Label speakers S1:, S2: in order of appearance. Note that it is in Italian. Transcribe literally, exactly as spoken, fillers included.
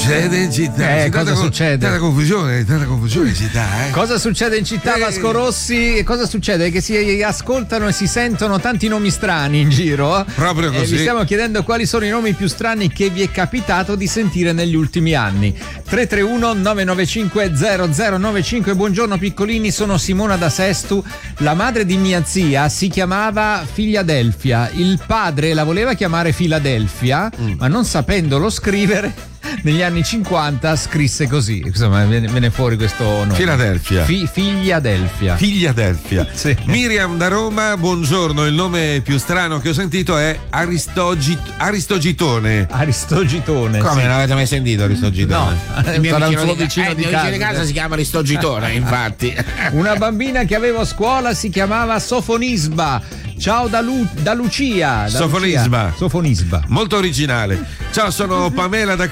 S1: succede in città?
S2: Eh,
S1: C'è
S2: cosa
S1: tanta,
S2: succede?
S1: Tanta confusione, tanta confusione in città, eh?
S2: Cosa succede in città,
S1: Eh.
S2: Vasco Rossi? Cosa succede? Che si ascoltano e si sentono tanti nomi strani in giro.
S1: Proprio
S2: E
S1: così.
S2: vi stiamo chiedendo quali sono i nomi più strani che vi è capitato di sentire negli ultimi anni. tre tre uno nove nove cinque zero zero nove cinque. Buongiorno piccolini, sono Simona da Sestu. La madre di mia zia si chiamava Filadelfia. Il padre la voleva chiamare Filadelfia, mm. ma non sapendolo scrivere, negli anni cinquanta scrisse così. Insomma, viene, viene fuori questo nome.
S1: Filadelfia.
S2: Fi, Figliadelfia.
S1: Figliadelfia.
S2: Sì.
S1: Miriam da Roma, buongiorno. Il nome più strano che ho sentito è Aristogi- Aristogitone.
S2: Aristogitone.
S3: Come,
S2: sì.
S3: non avete mai sentito Aristogitone?
S2: No,
S3: Il mio
S2: sarà un
S3: vicino
S2: suo
S3: di,
S2: vicino
S3: eh,
S2: di
S3: il mio vicino di
S2: casa.
S3: casa si chiama Aristogitone, infatti.
S2: Una bambina che avevo a scuola si chiamava Sofonisba. Ciao da, Lu- da Lucia. Da
S1: Sofonisba.
S2: Lucia. Sofonisba.
S1: Molto originale. Ciao, sono Pamela da